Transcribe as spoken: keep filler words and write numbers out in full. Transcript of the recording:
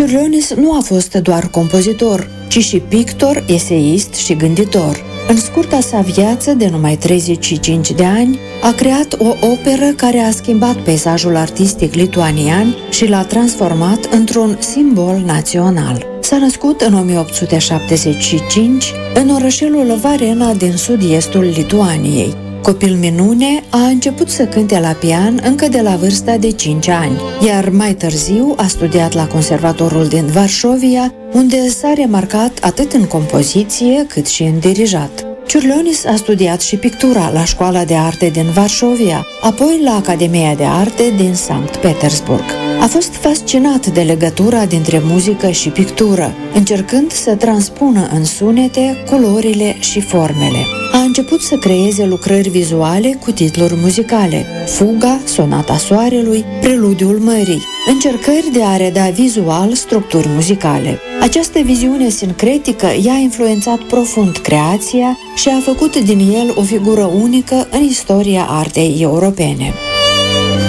Čiurlionis nu a fost doar compozitor, ci și pictor, eseist și gânditor. În scurta sa viață de numai treizeci și cinci de ani, a creat o operă care a schimbat peisajul artistic lituanian și l-a transformat într-un simbol național. S-a născut în o mie opt sute șaptezeci și cinci în orășelul Varena din sud-estul Lituaniei. Copil minune, a început să cânte la pian încă de la vârsta de cinci ani, iar mai târziu a studiat la conservatorul din Varșovia, unde s-a remarcat atât în compoziție cât și în dirijat. Čiurlionis a studiat și pictura la Școala de Arte din Varșovia, apoi la Academia de Arte din Sankt Petersburg. A fost fascinat de legătura dintre muzică și pictură, încercând să transpună în sunete culorile și formele. A început să creeze lucrări vizuale cu titluri muzicale: Fuga, Sonata Soarelui, Preludiul Mării, încercări de a reda vizual structuri muzicale. Această viziune sincretică i-a influențat profund creația și a făcut din el o figură unică în istoria artei europene.